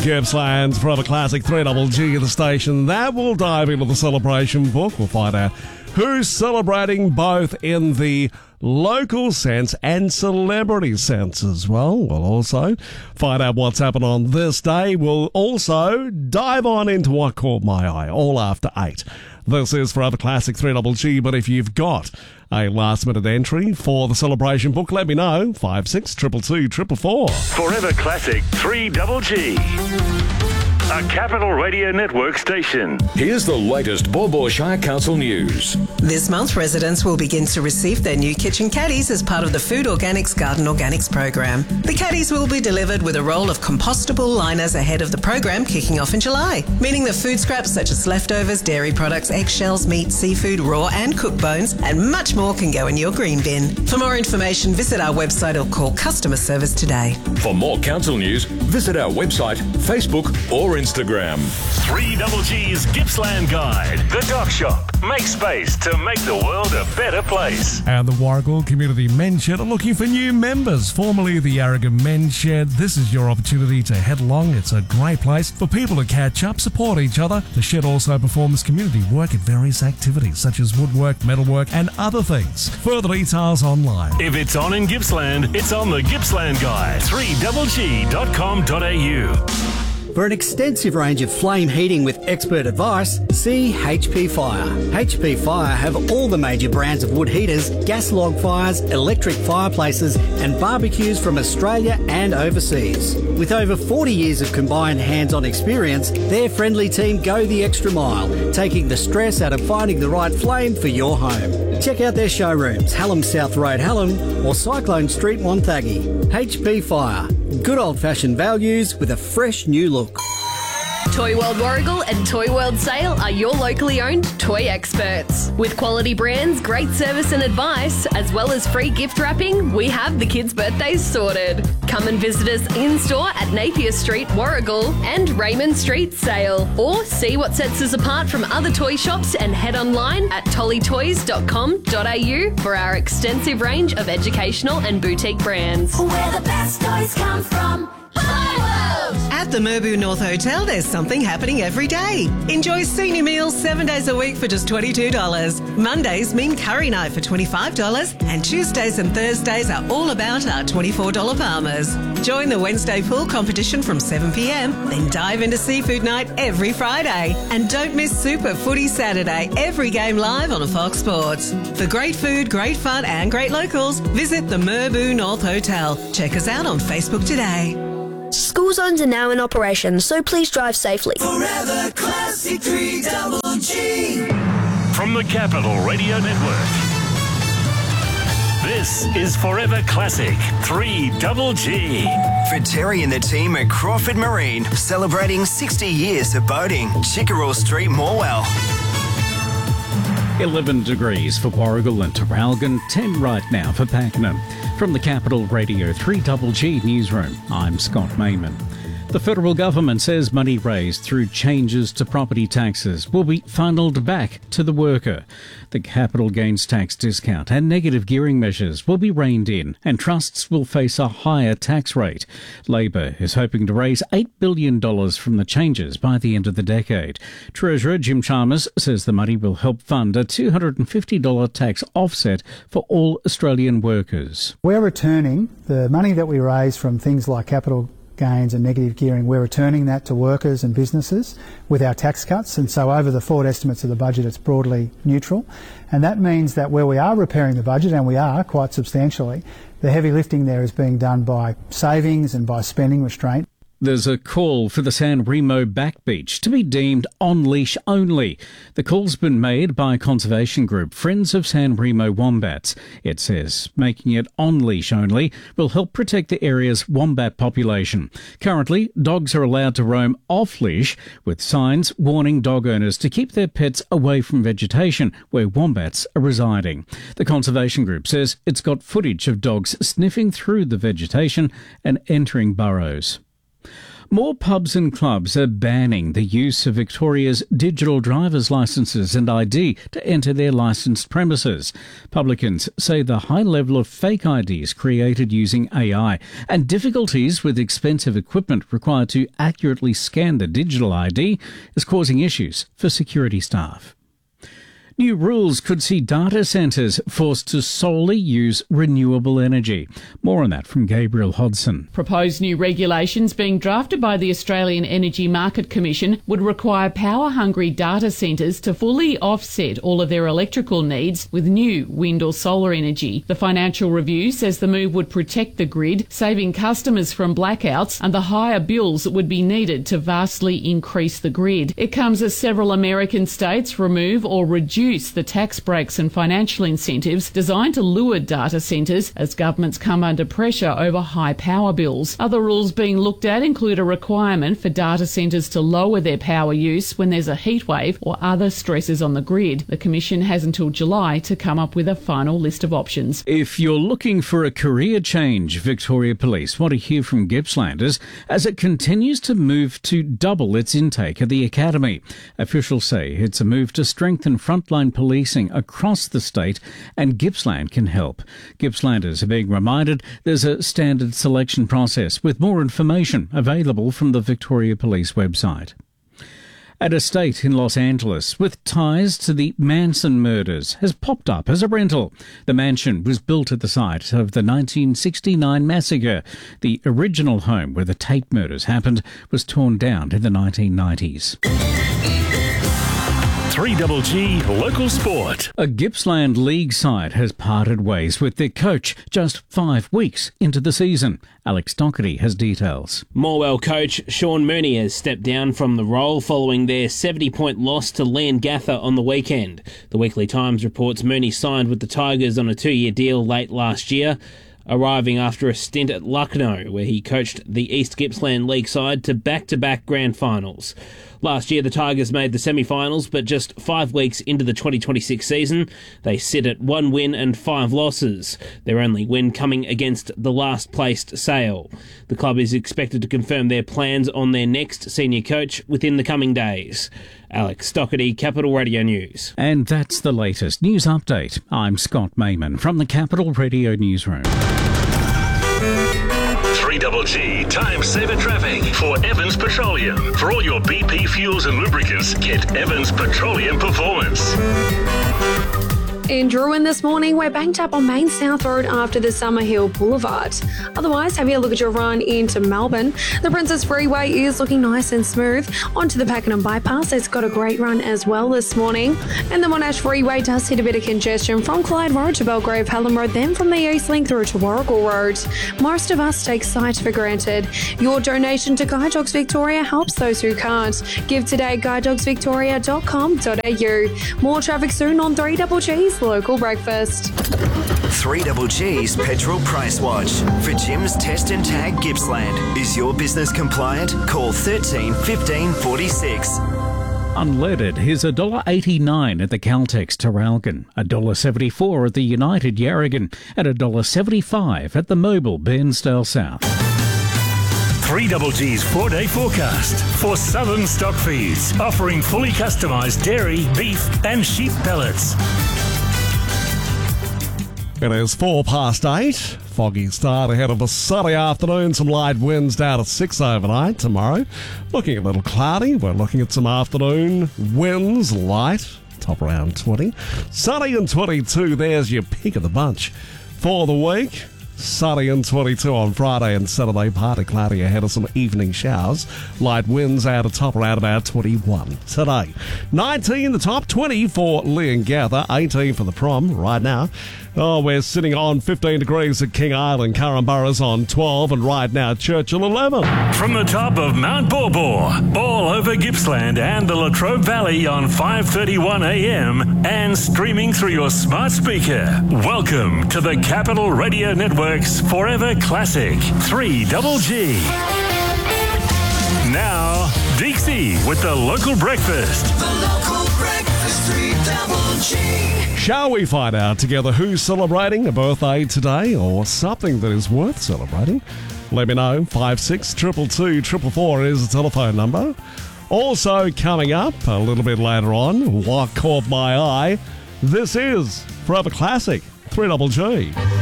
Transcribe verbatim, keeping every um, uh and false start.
Gippsland's Forever Classic three Double G at the station. That will dive into the celebration book. We'll find out who's celebrating both in the local sense and celebrity sense as well. We'll also find out what's happened on this day. We'll also dive on into what caught my eye, all after eight. This is Forever Classic three Double G, but if you've got a last-minute entry for the celebration book, let me know. five six two two two four four. Forever Classic three Double G. A Capital Radio Network station. Here's the latest Baw Baw Shire Council news. This month, residents will begin to receive their new kitchen caddies as part of the Food Organics Garden Organics program. The caddies will be delivered with a roll of compostable liners ahead of the program kicking off in July, meaning that food scraps such as leftovers, dairy products, eggshells, meat, seafood, raw and cooked bones, and much more can go in your green bin. For more information, visit our website or call customer service today. For more council news, visit our website, Facebook or Instagram. three Double G's Gippsland Guide. The Dock Shop. Make space to make the world a better place. And the Warragul Community Men's Shed are looking for new members. Formerly the Yarragon Men's Shed, this is your opportunity to head along. It's a great place for people to catch up, support each other. The shed also performs community work at various activities such as woodwork, metalwork and other things. Further details online. If it's on in Gippsland, it's on the Gippsland Guide. three double g dot com dot a u. For an extensive range of flame heating with expert advice, see H P Fire. H P Fire have all the major brands of wood heaters, gas log fires, electric fireplaces and barbecues from Australia and overseas. With over forty years of combined hands-on experience, their friendly team go the extra mile, taking the stress out of finding the right flame for your home. Check out their showrooms, Hallam South Road, Hallam or Cyclone Street, Wonthaggi. H P Fire. Good old-fashioned values with a fresh new look. Toy World Warragul and Toy World Sale are your locally owned toy experts. With quality brands, great service and advice, as well as free gift wrapping, we have the kids' birthdays sorted. Come and visit us in-store at Napier Street, Warragul and Raymond Street, Sale. Or see what sets us apart from other toy shops and head online at tolly toys dot com dot a u for our extensive range of educational and boutique brands. Where the best toys come from. At the Merbau North Hotel, there's something happening every day. Enjoy senior meals seven days a week for just twenty-two dollars. Mondays mean curry night for twenty-five dollars and Tuesdays and Thursdays are all about our twenty-four dollars Palmers. Join the Wednesday pool competition from seven p m, then dive into seafood night every Friday. And don't miss Super Footy Saturday, every game live on Fox Sports. For great food, great fun and great locals, visit the Merbau North Hotel. Check us out on Facebook today. School zones are now in operation, so please drive safely. Forever Classic three Double G. From the Capital Radio Network. This is Forever Classic three Double G. For Terry and the team at Crawford Marine, celebrating sixty years of boating. Chickerell Street, Morwell. eleven degrees for Warragul and Traralgon, ten right now for Pakenham. From the Capital Radio three Double G Newsroom, I'm Scott Mayman. The federal government says money raised through changes to property taxes will be funneled back to the worker. The capital gains tax discount and negative gearing measures will be reined in and trusts will face a higher tax rate. Labor is hoping to raise eight billion dollars from the changes by the end of the decade. Treasurer Jim Chalmers says the money will help fund a two hundred fifty dollars tax offset for all Australian workers. We're returning the money that we raise from things like capital gains and negative gearing. We're returning that to workers and businesses with our tax cuts, and so over the forward estimates of the budget it's broadly neutral, and that means that where we are repairing the budget, and we are quite substantially, the heavy lifting there is being done by savings and by spending restraint. There's a call for the San Remo back beach to be deemed on-leash only. The call's been made by conservation group Friends of San Remo Wombats. It says making it on-leash only will help protect the area's wombat population. Currently, dogs are allowed to roam off-leash with signs warning dog owners to keep their pets away from vegetation where wombats are residing. The conservation group says it's got footage of dogs sniffing through the vegetation and entering burrows. More pubs and clubs are banning the use of Victoria's digital driver's licences and I D to enter their licensed premises. Publicans say the high level of fake I Ds created using A I and difficulties with expensive equipment required to accurately scan the digital I D is causing issues for security staff. New rules could see data centres forced to solely use renewable energy. More on that from Gabriel Hodson. Proposed new regulations being drafted by the Australian Energy Market Commission would require power-hungry data centres to fully offset all of their electrical needs with new wind or solar energy. The Financial Review says the move would protect the grid, saving customers from blackouts and the higher bills that would be needed to vastly increase the grid. It comes as several American states remove or reduce the tax breaks and financial incentives designed to lure data centres as governments come under pressure over high power bills. Other rules being looked at include a requirement for data centres to lower their power use when there's a heatwave or other stresses on the grid. The Commission has until July to come up with a final list of options. If you're looking for a career change, Victoria Police want to hear from Gippslanders as it continues to move to double its intake at the academy. Officials say it's a move to strengthen frontline policing across the state, and Gippsland can help. Gippslanders are being reminded there's a standard selection process with more information available from the Victoria Police website. An estate in Los Angeles with ties to the Manson murders has popped up as a rental. The mansion was built at the site of the nineteen sixty-nine massacre. The original home where the Tate murders happened was torn down in the nineteen nineties. three G G Local Sport. A Gippsland League side has parted ways with their coach just five weeks into the season. Alex Doherty has details. Morwell coach Sean Mooney has stepped down from the role following their seventy-point loss to Leongatha on the weekend. The Weekly Times reports Mooney signed with the Tigers on a two-year deal late last year, arriving after a stint at Lucknow, where he coached the East Gippsland League side to back-to-back grand finals. Last year, the Tigers made the semi-finals, but just five weeks into the twenty twenty-six season, they sit at one win and five losses, their only win coming against the last-placed Sale. The club is expected to confirm their plans on their next senior coach within the coming days. Alex Doherty, Capital Radio News. And that's the latest news update. I'm Scott Mayman from the Capital Radio Newsroom. three G G Time Saver Traffic for Evans Petroleum. For all your B P fuels and lubricants, get Evans Petroleum Performance. In Druin this morning, we're banked up on Main South Road after the Summerhill Boulevard. Otherwise, having a look at your run into Melbourne, the Princess Freeway is looking nice and smooth. Onto the Pakenham Bypass, it's got a great run as well this morning. And the Monash Freeway does hit a bit of congestion from Clyde Road to Belgrave Hallam Road, then from the East Link through to Warrigal Road. Most of us take sight for granted. Your donation to Guide Dogs Victoria helps those who can't. Give today at guide dogs victoria dot com dot a u. More traffic soon on three G G's Local Breakfast. three G G's Petrol Price Watch. For Jim's Test and Tag Gippsland. Is your business compliant? Call thirteen fifteen forty-six. Unleaded is one dollar eighty-nine at the Caltex Terralgan, one dollar seventy-four at the United Yarragon, and one dollar seventy-five at the Mobil Bairnsdale South. three G G's four-day forecast for Southern Stock Feeds, offering fully customised dairy, beef and sheep pellets. It is four past eight. Foggy start ahead of a sunny afternoon. Some light winds down to six overnight tomorrow. Looking a little cloudy. We're looking at some afternoon winds, light, top around twenty. Sunny and twenty-two. There's your pick of the bunch for the week. Sunny and twenty-two on Friday and Saturday. Partly cloudy ahead of some evening showers. Light winds out of top around about twenty-one today. nineteen the top, twenty for Leongatha, eighteen for the Prom right now. Oh, we're sitting on fifteen degrees at King Island. Currumburra's on twelve, and right now Churchill eleven. From the top of Mount Borbor, all over Gippsland and the Latrobe Valley on five thirty-one a m and streaming through your smart speaker. Welcome to the Capital Radio Network's Forever Classic three G G. Now, Dixie with the Local Breakfast. The Local Breakfast. three double G. Shall we find out together who's celebrating a birthday today or something that is worth celebrating? Let me know. five six two two two four four four is the telephone number. Also coming up a little bit later on, What Caught My Eye. This is Forever Classic three double G.